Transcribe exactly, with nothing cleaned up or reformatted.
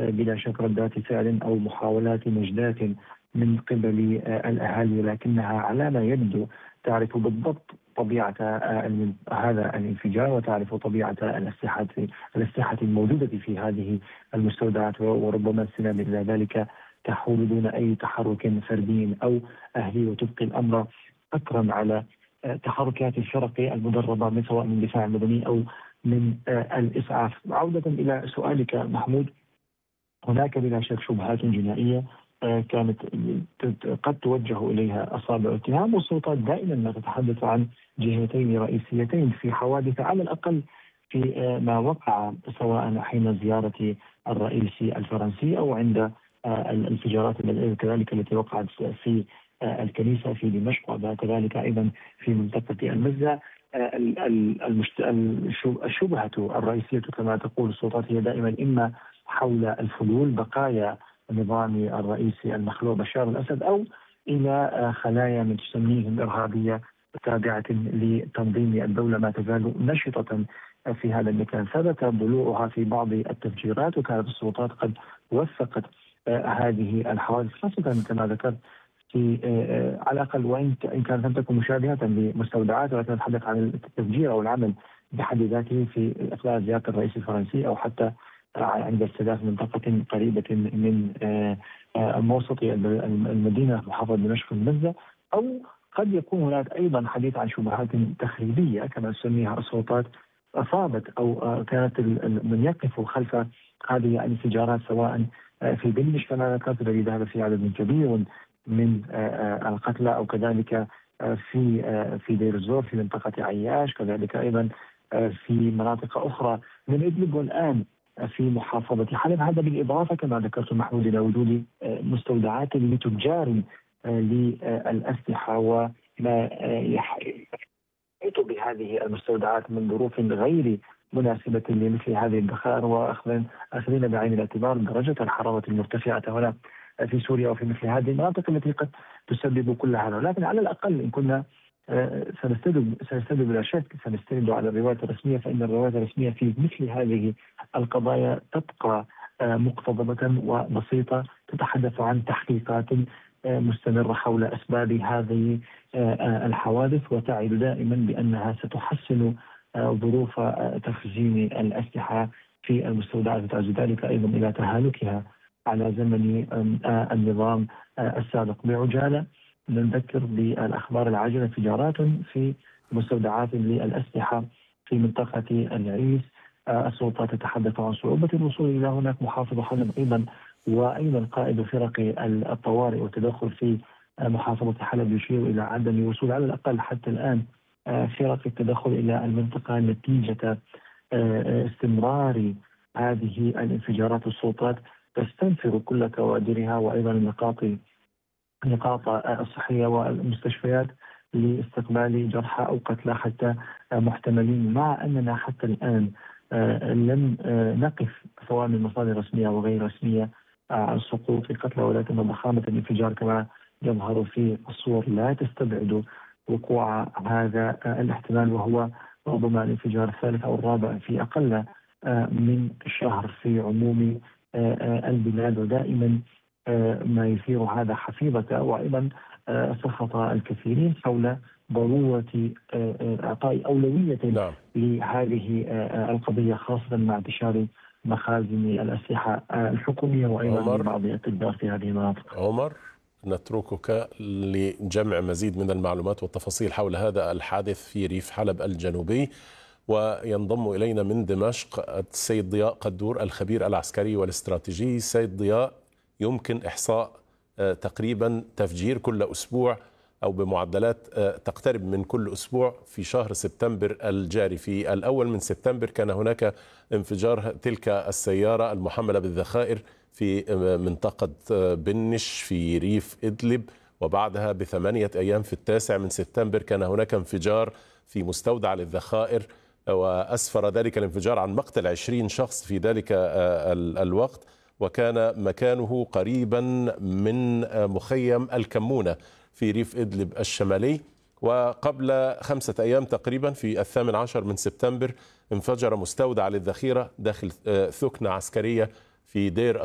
بلا شك ردات فعل أو محاولات مجدات من قبل الأهالي، لكنها على ما يبدو تعرف بالضبط طبيعة هذا الانفجار وتعرف طبيعة الأسلحة الأسلحة الموجودة في هذه المستودعات، وربما السنة إلى ذلك تحول دون أي تحرك فردي أو أهلي، وتبقي الأمر أكرم على تحركات الفرق المدربة من سواء من الدفاع المدني أو من الإسعاف. عودة إلى سؤالك محمود، هناك بلا شك شبهات جنائية كانت قد توجه إليها أصابع اتهام، والسلطات دائما ما تتحدث عن جهتين رئيسيتين في حوادث على الأقل في ما وقع، سواء حين زيارة الرئيس الفرنسي أو عند الانفجارات كذلك التي وقعت في الكنيسة في دمشق، وكذلك أيضا في منطقة المزة. الشبهة الرئيسية كما تقول السلطات هي دائما إما حول الفلول بقايا نظام الرئيس المخلوع بشار الأسد، أو إلى خلايا من تسميهم إرهابية تابعة لتنظيم الدولة ما تزال نشطة في هذا المكان. ثبت ضلوعها في بعض التفجيرات، وكانت السلطات قد وثقت هذه الحوادث خاصة كما ذكرت في على الأقل، وإن كانت لم تكن مشابهة لمستودعات، ولكن نتحدث عن التفجير أو العمل بحد ذاته في أثناء زيارة الرئيس الفرنسي، أو حتى عند استهداف منطقة قريبة من موسط المدينة محافظة دمشق المزة، أو قد يكون هناك أيضا حديث عن شبهات تخريبية كما تسميها السلطات أصابت أو كانت من يقف خلف هذه الانفجارات، سواء في بلش كما ذكرت الذي ذهب في عدد كبير من القتلى، أو كذلك في في دير الزور في منطقة عياش، كذلك أيضا في مناطق أخرى من إدلب، والآن في محافظة حلب. هذا بالإضافة كما ذكرت محمود إلى وجود مستودعات لتجار للأسلحة وما يحيط بهذه المستودعات من ظروف غير مناسبة لمثل هذه الذخائر، وأخذين بعين الاعتبار درجة الحرارة المرتفعة هنا في سوريا وفي مثل هذه المناطق التي قد تسبب كل هذا. لكن على الأقل إن كنا سنستند سنستند بلا شك سنستند على الروايات الرسمية، فإن الروايات الرسمية في مثل هذه القضايا تبقى مقتضبة وبسيطة، تتحدث عن تحقيقات مستمرة حول أسباب هذه الحوادث، وتعد دائما بأنها ستحسن ظروف تخزين الأسلحة في المستودعات، وتعد ذلك أيضا إلى تهالكها على زمن النظام السابق. بعجالة نذكر بالأخبار العاجلة، انفجارات في مستودعات للأسلحة في منطقة العريس، السلطات تتحدث عن صعوبة الوصول إلى هناك. محافظ حلب أيضا وأيضا قائد فرق الطوارئ والتدخل في محافظة حلب يشير إلى عدم الوصول على الأقل حتى الآن فرق التدخل إلى المنطقة نتيجة استمرار هذه الانفجارات. السلطات تستنفر كل كوادرها وأيضا النقاط النقاط الصحية والمستشفيات لاستقبال جرحى أو قتلى حتى محتملين، مع أننا حتى الآن لم نقف سواء من مصادر رسمية وغير رسمية عن سقوط القتلى، ولكن ضخامة الانفجار كما يظهر في الصور لا تستبعد وقوع هذا الاحتمال، وهو ربما الانفجار الثالث أو الرابع في أقل من شهر في عموم البلاد. ودائما ما يثير هذا حفيظة وأيضا سخط الكثيرين حول ضرورة إعطاء أولوية نعم. لهذه القضية، خاصة مع انتشار مخازن الأسلحة الحكومية وأيضا بعض التجار في هذه المناطق. عمر، نتركك لجمع مزيد من المعلومات والتفاصيل حول هذا الحادث في ريف حلب الجنوبي، وينضم إلينا من دمشق السيد ضياء قدور الخبير العسكري والاستراتيجي. سيد ضياء، يمكن إحصاء تقريبا تفجير كل أسبوع أو بمعدلات تقترب من كل أسبوع في شهر سبتمبر الجاري. في الأول من سبتمبر كان هناك انفجار تلك السيارة المحملة بالذخائر في منطقة بنش في ريف إدلب، وبعدها بثمانية أيام في التاسع من سبتمبر كان هناك انفجار في مستودع للذخائر، وأسفر ذلك الانفجار عن مقتل عشرين شخص في ذلك الوقت، وكان مكانه قريبا من مخيم الكمونة في ريف إدلب الشمالي. وقبل خمسة أيام تقريبا في الثامن عشر من سبتمبر انفجر مستودع للذخيرة داخل ثكنة عسكرية في دير